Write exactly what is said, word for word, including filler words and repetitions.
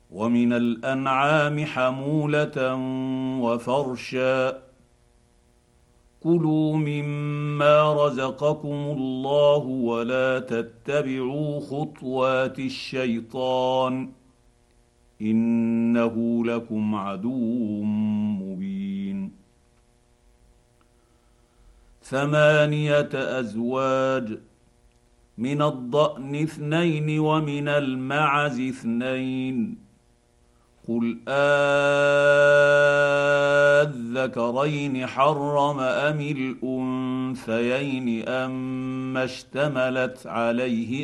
ومن الانعام حموله وفرشا كلوا مما رزقكم الله ولا تتبعوا خطوات الشيطان انه لكم عدو مبين. ثمانيه ازواج، من الضأن اثنين ومن المعز اثنين، قل آذكرين حرم أم الأنثيين أم اشتملت عليه